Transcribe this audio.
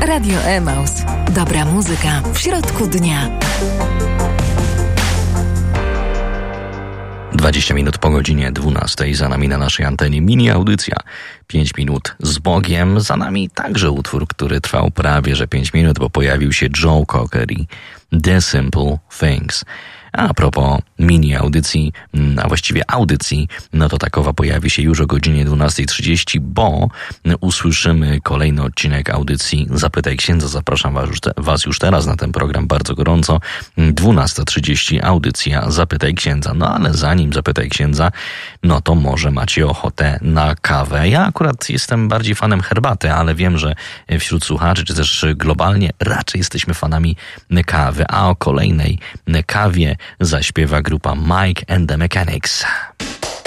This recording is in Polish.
Radio Emaus. Dobra muzyka w środku dnia. 20 minut po godzinie 12. Za nami na naszej antenie mini audycja 5 minut z Bogiem. Za nami także utwór, który trwał prawie że 5 minut, bo pojawił się Joe Cocker i The Simple Things. A propos mini audycji, a właściwie audycji, no to takowa pojawi się już o godzinie 12:30, bo usłyszymy kolejny odcinek audycji Zapytaj Księdza. Zapraszam was już teraz na ten program bardzo gorąco. 12:30 audycja Zapytaj Księdza. No ale zanim Zapytaj Księdza, no to może macie ochotę na kawę. Ja akurat jestem bardziej fanem herbaty, ale wiem, że wśród słuchaczy, czy też globalnie raczej jesteśmy fanami kawy, a o kolejnej kawie zaśpiewa grupa Mike and the Mechanics.